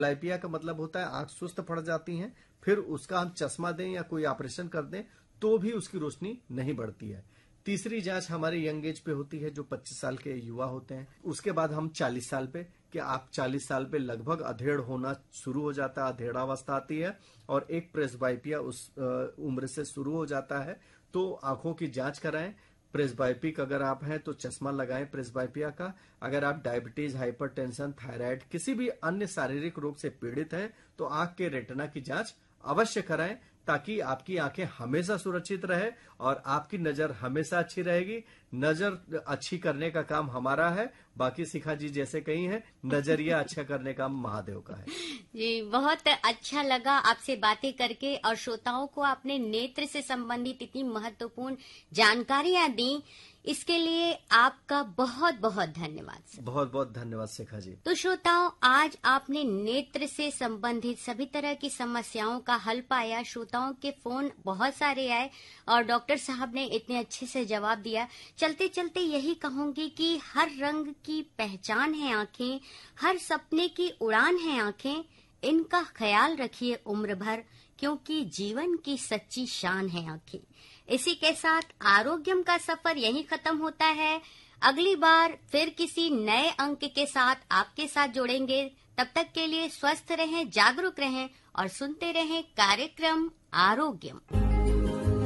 लाइपिया का मतलब होता है आंख सुस्त पड़ जाती है, फिर उसका हम चश्मा दें या कोई ऑपरेशन कर दें तो भी उसकी रोशनी नहीं बढ़ती है। तीसरी जांच हमारे यंग एज पे होती है, जो 25 साल के युवा होते हैं। उसके बाद हम 40 साल पे, कि आप 40 साल पे लगभग अधेड़ होना शुरू हो जाता है, अधेड़ावस्था आती है और एक प्रेसबाइपिया उस उम्र से शुरू हो जाता है। तो आंखों की जांच कराएं। प्रेसबाइपिक अगर आप हैं तो चश्मा लगाएं प्रेसबाइपिया का। अगर आप डायबिटीज, हाइपरटेंशन, थायराइड, किसी भी अन्य शारीरिक रोग से पीड़ित हैं तो आंख के रेटिना की जांच अवश्य कराएं, ताकि आपकी आंखें हमेशा सुरक्षित रहे और आपकी नजर हमेशा अच्छी रहेगी। नजर अच्छी करने का काम हमारा है, बाकी शिखा जी जैसे कही है, नजरिया अच्छा करने का महादेव का है। जी, बहुत अच्छा लगा आपसे बातें करके और श्रोताओं को आपने नेत्र से संबंधित इतनी महत्वपूर्ण जानकारियां दी, इसके लिए आपका बहुत बहुत धन्यवाद। बहुत बहुत धन्यवाद शिखा जी। तो श्रोताओं, आज आपने नेत्र से संबंधित सभी तरह की समस्याओं का हल पाया। श्रोताओं के फोन बहुत सारे आए और डॉक्टर साहब ने इतने अच्छे से जवाब दिया। चलते चलते यही कहूंगी कि हर रंग की पहचान है आंखें, हर सपने की उड़ान है आंखें। इनका ख्याल रखिए उम्र भर, क्योंकि जीवन की सच्ची शान है आंखें। इसी के साथ आरोग्यम का सफर यहीं खत्म होता है। अगली बार फिर किसी नए अंक के साथ आपके साथ जुड़ेंगे। तब तक के लिए स्वस्थ रहें, जागरूक रहें और सुनते रहें कार्यक्रम आरोग्यम।